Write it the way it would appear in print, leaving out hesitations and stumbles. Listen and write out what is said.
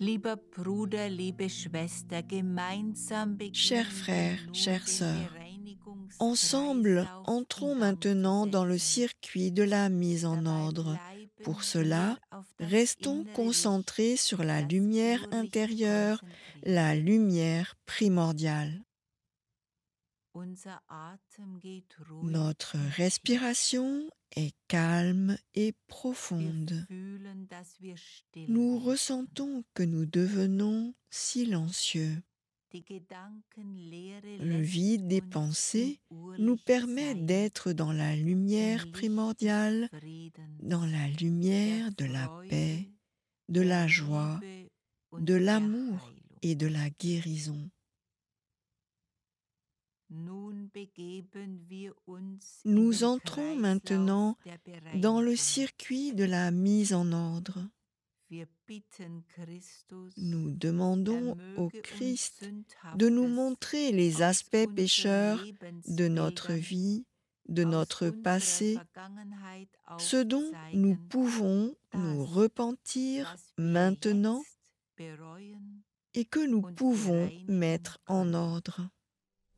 Lieber Bruder, liebe Schwester, gemeinsam Chers beginnen wir frères, nun chères den sœurs, ensemble, Bereinigungskreislauf entrons in Gang zu maintenant dans le setzen. circuit de la mise en Dabei ordre. Pour bleiben wir cela, auf das restons innere concentrés Licht, sur la das lumière Urlicht intérieure, la konzentrieren. lumière primordiale. Unser Atem geht ruhig Notre und tief. respiration est calme et Wir profonde. fühlen, dass wir still Nous werden. ressentons que nous devenons silencieux. Die Gedankenleere Le lässt vide des uns im pensées nous Urlicht permet sein, d'être dans la im lumière Licht des primordiale, dans Friedens, la der lumière de la paix, Freude, de der la joie, Liebe de und der l'amour Heilung. et de la guérison. Nun begeben wir uns in Nous den entrons Kreislauf maintenant der dans le Bereinigung. circuit de la mise en ordre. Wir bitten Christus, Nous demandons au möge uns Christ de nous Sündhaftes montrer les aus aspects unseren pécheurs de notre Lebensbildern, vie, de aus notre unserer passé, Vergangenheit ce dont nous aufzeigen, pouvons nous das, repentir was wir maintenant jetzt bereuen et que nous und pouvons bereinigen mettre en können. ordre.